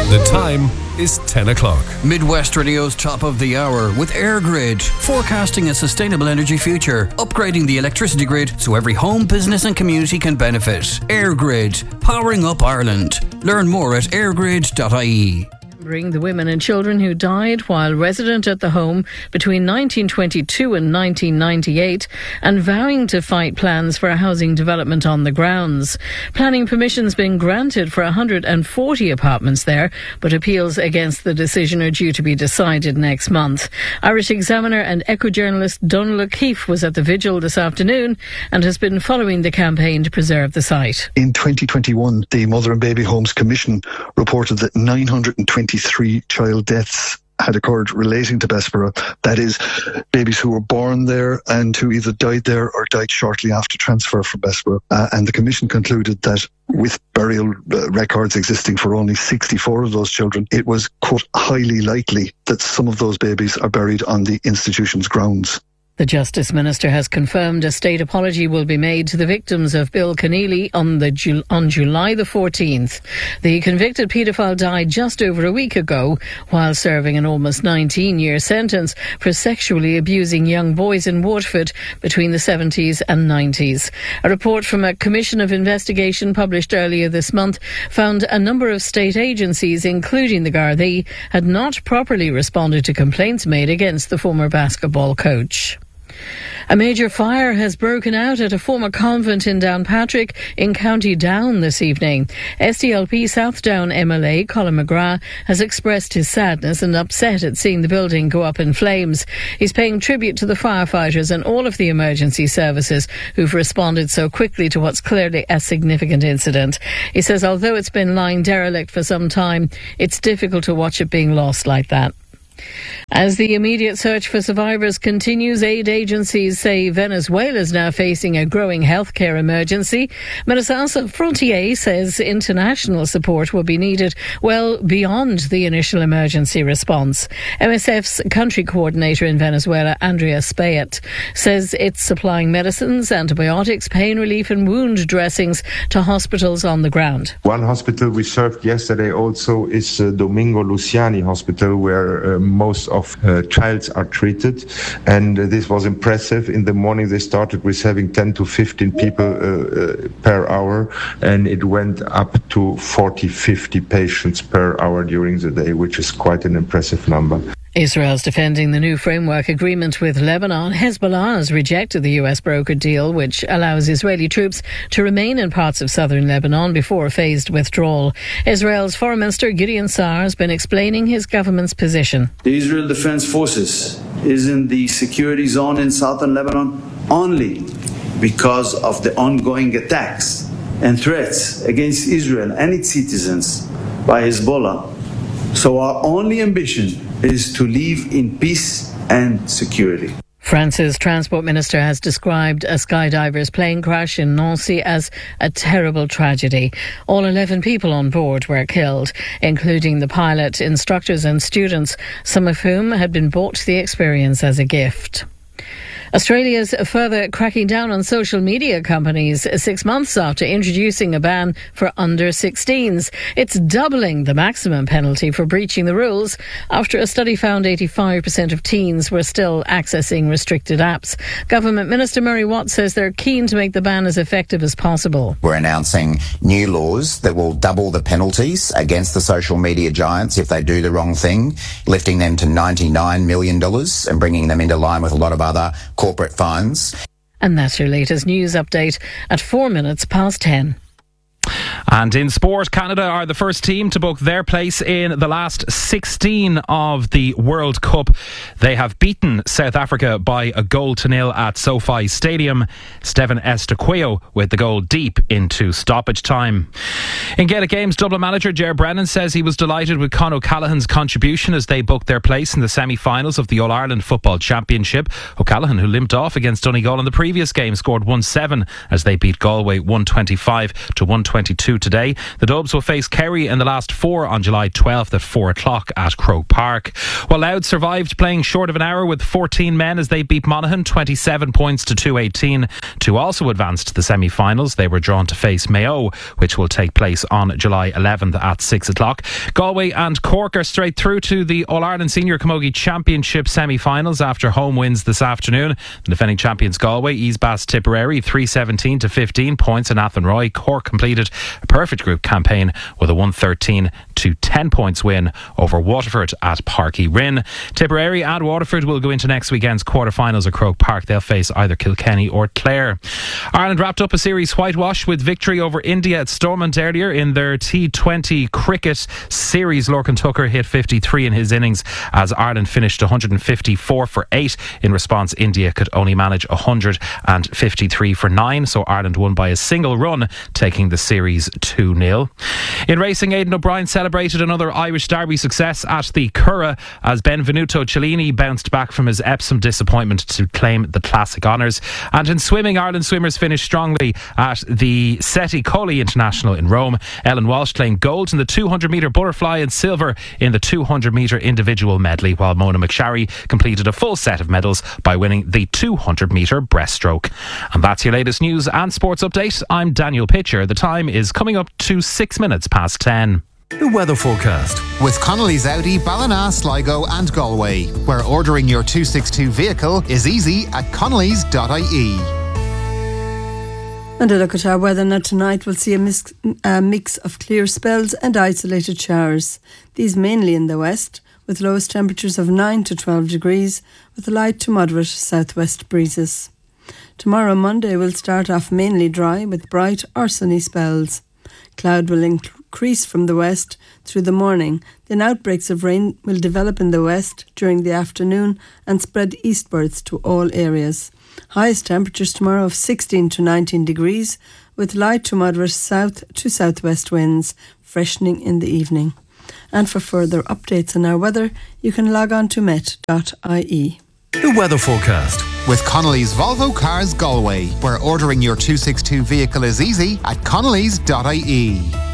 The time is 10 o'clock. Midwest Radio's top of the hour with AirGrid, forecasting a sustainable energy future, upgrading the electricity grid so every home, business and community can benefit. AirGrid, powering up Ireland. Learn more at airgrid.ie. The women and children who died while resident at the home between 1922 and 1998 and vowing to fight plans for a housing development on the grounds. Planning permission's been granted for 140 apartments there, but appeals against the decision are due to be decided next month. Irish Examiner and eco-journalist Donal O'Keefe was at the vigil this afternoon and has been following the campaign to preserve the site. In 2021, the Mother and Baby Homes Commission reported that 923 child deaths had occurred relating to Bessborough. That is, babies who were born there and who either died there or died shortly after transfer from Bessborough. And the Commission concluded that with burial records existing for only 64 of those children, it was, quote, highly likely that some of those babies are buried on the institution's grounds. The Justice Minister has confirmed a state apology will be made to the victims of Bill Keneally on July the 14th. The convicted paedophile died just over a week ago while serving an almost 19-year sentence for sexually abusing young boys in Waterford between the 70s and 90s. A report from a commission of investigation published earlier this month found a number of state agencies, including the Gardaí, had not properly responded to complaints made against the former basketball coach. A major fire has broken out at a former convent in Downpatrick in County Down this evening. SDLP South Down MLA Colin McGrath has expressed his sadness and upset at seeing the building go up in flames. He's paying tribute to the firefighters and all of the emergency services who've responded so quickly to what's clearly a significant incident. He says although it's been lying derelict for some time, it's difficult to watch it being lost like that. As the immediate search for survivors continues, aid agencies say Venezuela is now facing a growing healthcare emergency. Medecins Sans Frontières says international support will be needed well beyond the initial emergency response. MSF's country coordinator in Venezuela, Andrea Spayet, says it's supplying medicines, antibiotics, pain relief and wound dressings to hospitals on the ground. One hospital we served yesterday also is Domingo Luciani Hospital, where most of childs are treated, and this was impressive. In the morning they started with having 10 to 15 people per hour, and it went up to 40-50 patients per hour during the day, which is quite an impressive number. Israel's defending the new framework agreement with Lebanon. Hezbollah has rejected the US brokered deal, which allows Israeli troops to remain in parts of southern Lebanon before a phased withdrawal. Israel's Foreign Minister Gideon Saar has been explaining his government's position. The Israel Defense Forces is in the security zone in southern Lebanon only because of the ongoing attacks and threats against Israel and its citizens by Hezbollah. So our only ambition is to live in peace and security. France's transport minister has described a skydiver's plane crash in Nancy as a terrible tragedy. All 11 people on board were killed, including the pilot, instructors and students, some of whom had been bought the experience as a gift. Australia's further cracking down on social media companies 6 months after introducing a ban for under-16s. It's doubling the maximum penalty for breaching the rules after a study found 85% of teens were still accessing restricted apps. Government Minister Murray Watt says they're keen to make the ban as effective as possible. We're announcing new laws that will double the penalties against the social media giants if they do the wrong thing, lifting them to $99 million and bringing them into line with a lot of other corporate fines. And that's your latest news update at 4 minutes past 10. And in sport, Canada are the first team to book their place in the last 16 of the World Cup. They have beaten South Africa by 1-0 at SoFi Stadium. Steven Estaquio with the goal deep into stoppage time. In Gaelic Games, Dublin manager Ger Brennan says he was delighted with Con O'Callaghan's contribution as they booked their place in the semi-finals of the All-Ireland Football Championship. O'Callaghan, who limped off against Donegal in the previous game, scored 1-7 as they beat Galway 125 to 122 2 today. The Dubs will face Kerry in the last 4 on July 12th at 4 o'clock at Croke Park. Well, Louth survived playing short of an hour with 14 men as they beat Monaghan 27 points to 218 to also advance to the semi-finals. They were drawn to face Mayo, which will take place on July 11th at 6 o'clock. Galway and Cork are straight through to the All-Ireland Senior Camogie Championship semi-finals after home wins this afternoon. The defending champions Galway eased past Tipperary 317 to 15 points in Athenroy. Cork completed a perfect group campaign with a 113 to 10 points win over Waterford at Páirc Uí Rinn. Tipperary and Waterford will go into next weekend's quarter-finals at Croke Park. They'll face either Kilkenny or Clare. Ireland wrapped up a series whitewash with victory over India at Stormont earlier in their T20 cricket series. Lorcan Tucker hit 53 in his innings as Ireland finished 154 for 8. In response, India could only manage 153 for 9, so Ireland won by a single run, taking the series 2-0. In racing, Aidan O'Brien celebrated another Irish Derby success at the Curragh as Benvenuto Cellini bounced back from his Epsom disappointment to claim the classic honours. And in swimming, Ireland swimmers finished strongly at the Seti Colli International in Rome. Ellen Walsh claimed gold in the 200 metre butterfly and silver in the 200 metre individual medley, while Mona McSharry completed a full set of medals by winning the 200 metre breaststroke. And that's your latest news and sports update. I'm Daniel Pitcher. The time is coming up to 6 minutes past 10. The weather forecast with Connolly's Audi, Ballina, Sligo and Galway, where ordering your 262 vehicle is easy at connellys.ie. And a look at our weather now. Tonight we'll see a mix of clear spells and isolated showers. These mainly in the west, with lowest temperatures of 9 to 12 degrees, with light to moderate southwest breezes. Tomorrow, Monday, will start off mainly dry with bright or sunny spells. Cloud will increase from the west through the morning. Then outbreaks of rain will develop in the west during the afternoon and spread eastwards to all areas. Highest temperatures tomorrow of 16 to 19 degrees, with light to moderate south to southwest winds, freshening in the evening. And for further updates on our weather, you can log on to met.ie. The weather forecast with Connolly's Volvo Cars Galway, where ordering your 262 vehicle is easy at connellys.ie.